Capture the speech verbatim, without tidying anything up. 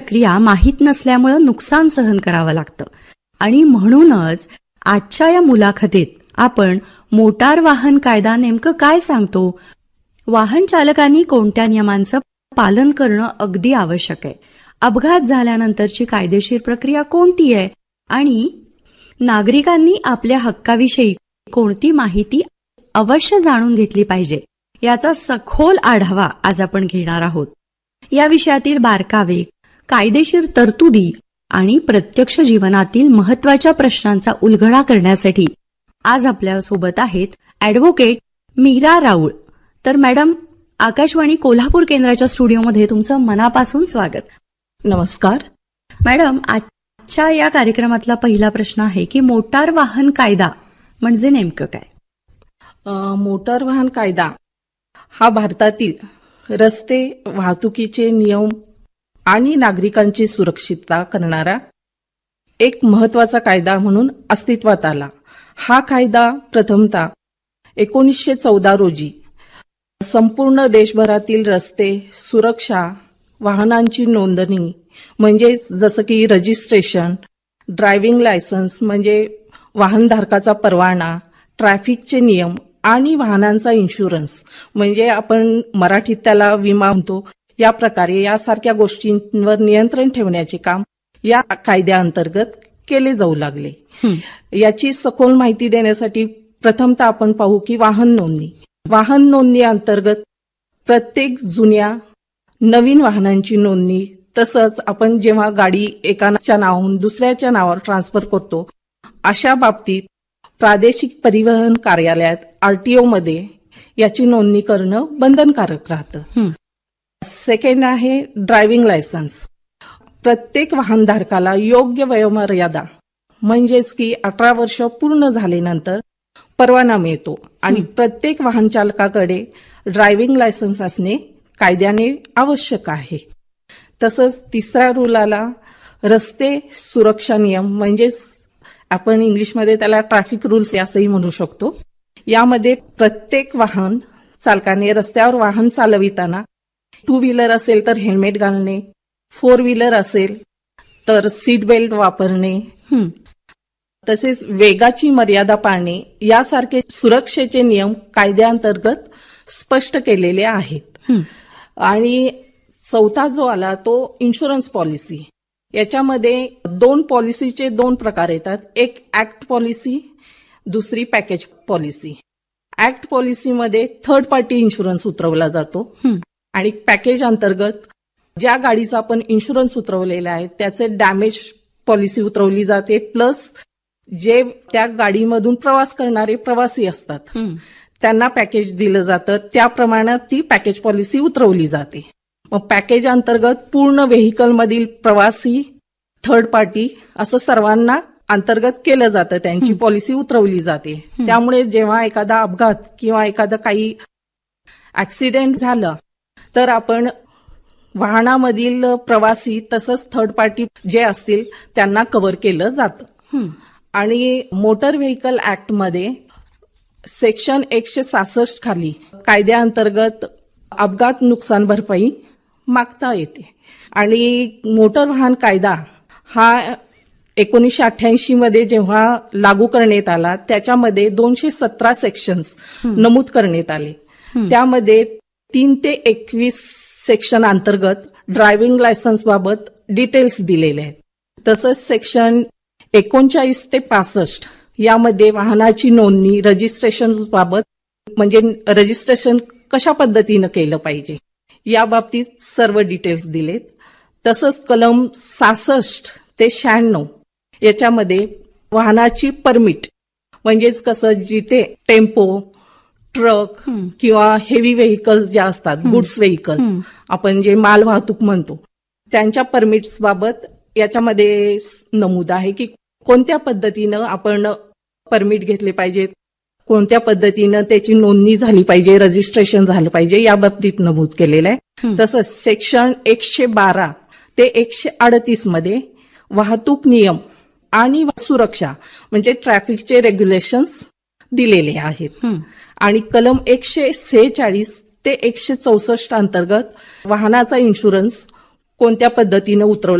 प्रक्रिया माहीत नसल्यामुळे नुकसान सहन करावं लागतं. आणि म्हणूनच आजच्या या मुलाखतीत आपण मोटार वाहन कायदा नेमकं काय सांगतो, वाहन चालकांनी कोणत्या नियमांचं पालन करणं अगदी आवश्यक आहे, अपघात झाल्यानंतरची कायदेशीर प्रक्रिया कोणती आहे आणि नागरिकांनी आपल्या हक्काविषयी कोणती माहिती अवश्य जाणून घेतली पाहिजे याचा सखोल आढावा आज आपण घेणार आहोत. या विषयातील बारकावे, कायदेशीर तरतुदी आणि प्रत्यक्ष जीवनातील महत्वाच्या प्रश्नांचा उलगडा करण्यासाठी आज आपल्यासोबत आहेत ॲडव्होकेट मीरा राऊळ. तर मॅडम, आकाशवाणी कोल्हापूर केंद्राच्या स्टुडिओमध्ये तुमचं मनापासून स्वागत. नमस्कार मॅडम. आजच्या या कार्यक्रमातला पहिला प्रश्न आहे की मोटार वाहन कायदा म्हणजे नेमकं काय? मोटार वाहन कायदा हा भारतातील रस्ते वाहतुकीचे नियम आणि नागरिकांची सुरक्षितता करणारा एक महत्वाचा कायदा म्हणून अस्तित्वात आला. हा कायदा प्रथमतः एकोणीसशे चौदा रोजी संपूर्ण देशभरातील रस्ते सुरक्षा, वाहनांची नोंदणी म्हणजे जसं की रजिस्ट्रेशन, ड्रायव्हिंग लायसन्स म्हणजे वाहनधारकाचा परवाना, ट्रॅफिकचे नियम आणि वाहनांचा इन्शुरन्स म्हणजे आपण मराठीत त्याला विमा म्हणतो, या प्रकारे यासारख्या गोष्टींवर नियंत्रण ठेवण्याचे काम या कायद्याअंतर्गत केले जाऊ लागले. याची सखोल माहिती देण्यासाठी प्रथमतः आपण पाहू की वाहन नोंदणी. वाहन नोंदणी अंतर्गत प्रत्येक जुन्या नवीन वाहनांची नोंदणी, तसंच आपण जेव्हा गाडी एकाच्या नावाहून दुसऱ्याच्या नावावर ट्रान्सफर करतो अशा बाबतीत प्रादेशिक परिवहन कार्यालयात आरटीओ मध्ये याची नोंदणी करणं बंधनकारक राहतं. सेकंड आहे ड्रायव्हिंग लायसन्स. प्रत्येक वाहनधारकाला योग्य वयोमर्यादा म्हणजेच की अठरा वर्ष पूर्ण झाल्यानंतर परवाना मिळतो आणि प्रत्येक वाहन चालकाकडे ड्रायव्हिंग लायसन्स असणे कायद्याने आवश्यक आहे. तसंच तिसरा रूल आला रस्ते सुरक्षा नियम म्हणजेच आपण इंग्लिशमध्ये त्याला ट्रॅफिक रूल्स असंही म्हणू शकतो. यामध्ये प्रत्येक वाहन चालकाने रस्त्यावर वाहन चालविताना टू व्हीलर असेल तर हेल्मेट घालणे, फोर व्हीलर असेल तर सीट बेल्ट वापरणे, तसेच वेगाची मर्यादा पाळणे यासारखे सुरक्षेचे नियम कायद्याअंतर्गत स्पष्ट केलेले आहेत. आणि चौथा जो आला तो इन्शुरन्स पॉलिसी. याच्यामध्ये दोन पॉलिसीचे दोन प्रकार येतात, एक ऍक्ट पॉलिसी, दुसरी पॅकेज पॉलिसी. ऍक्ट पॉलिसीमध्ये थर्ड पार्टी इन्शुरन्स उतरवला जातो आणि पॅकेज अंतर्गत ज्या गाडीचा आपण इन्शुरन्स उतरवलेला आहे त्याचे डॅमेज पॉलिसी उतरवली जाते, प्लस जे त्या गाडीमधून प्रवास करणारे प्रवासी असतात त्यांना पॅकेज दिलं जातं, त्या प्रमाणात ती पॅकेज पॉलिसी उतरवली जाते. मग पॅकेज अंतर्गत पूर्ण व्हेकलमधील प्रवासी, थर्ड पार्टी असं सर्वांना अंतर्गत केलं जातं, त्यांची पॉलिसी उतरवली जाते. त्यामुळे जेव्हा एखादा अपघात किंवा एखादं काही ऍक्सिडेंट झालं तर आपण वाहनामधील प्रवासी तसंच थर्ड पार्टी जे असतील त्यांना कव्हर केलं जातं. आणि मोटर व्हेकल ऍक्टमध्ये सेक्शन एकशे सहासष्ट खाली कायद्याअंतर्गत अपघात नुकसान भरपाई मागता येते. आणि मोटर वाहन कायदा हा एकोणीसशे अठ्ठ्याऐंशी मध्ये जेव्हा लागू करण्यात आला त्याच्यामध्ये दोनशे सतरा सेक्शन्स नमूद करण्यात आले. त्यामध्ये तीन ते एकवीस सेक्शन अंतर्गत ड्रायव्हिंग लायसन्स बाबत डिटेल्स दिलेले आहेत. तसंच सेक्शन एकोणचाळीस ते पासष्ट यामध्ये वाहनाची नोंदणी, रजिस्ट्रेशन बाबत म्हणजे रजिस्ट्रेशन कशा पद्धतीनं केलं पाहिजे या बाबतीत सर्व डिटेल्स दिलेत. तसंच कलम सहासष्ट ते शहाण्णव याच्यामध्ये वाहनाची परमिट म्हणजेच कसं जिथे टेम्पो, ट्रक किंवा हेवी व्हेकल्स ज्या असतात, गुड्स व्हेकल आपण जे माल वाहतूक म्हणतो, त्यांच्या परमिट्स बाबत याच्यामध्ये नमूद आहे की कोणत्या पद्धतीनं आपण परमिट घेतले पाहिजेत, कोणत्या पद्धतीनं त्याची नोंदणी झाली पाहिजे, रजिस्ट्रेशन झालं पाहिजे या बाबतीत नमूद केलेलं आहे. तसंच सेक्शन एकशे बारा ते एकशे अडतीस मध्ये वाहतूक नियम आणि सुरक्षा म्हणजे ट्रॅफिकचे रेग्युलेशन्स दिलेले आहेत. आणि कलम एकशे सेहेचाळीस ते एकशे चौसष्ट अंतर्गत वाहनाचा इन्शुरन्स कोणत्या पद्धतीनं उतरवला